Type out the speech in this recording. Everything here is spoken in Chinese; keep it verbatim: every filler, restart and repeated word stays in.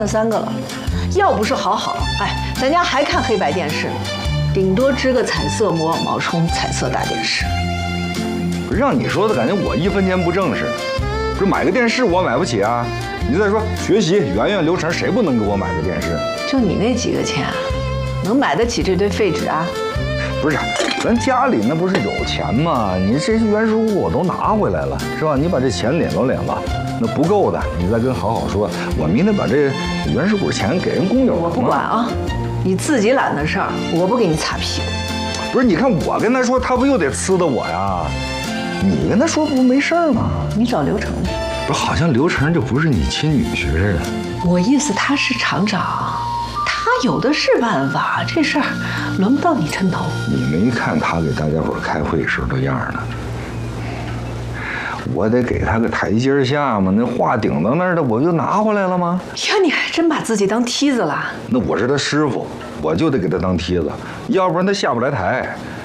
三个了，要不是好好，哎，咱家还看黑白电视呢，顶多支个彩色膜冒充彩色大电视。 不是让你说的感觉我一分钱不挣似的。不是买个电视我买不起啊！你再说学习圆圆刘成，谁不能给我买个电视？ 就你那几个钱，能买得起这堆废纸啊？ 不是，咱家里那不是有钱吗？你这些原始股我都拿回来了，是吧？你把这钱领都领了。那不够的，你再跟好好说。我明天把这原始股钱给人工友。 我不管啊，你自己揽的事儿，我不给你擦屁股。 不是，你看我跟他说，他不又得呲的我呀？你跟他说不没事儿吗？ 你找刘成去。 不是，好像刘成就不是你亲女婿似的。 我意思他是厂长，他有的是办法，这事儿轮不到你抻头。 你没看他给大家伙开会时候的样呢？我得给他个台阶下嘛，那话顶到那儿的，我就拿回来了吗？ 呀，你还真把自己当梯子了。 那我是他师傅，我就得给他当梯子，要不然他下不来台。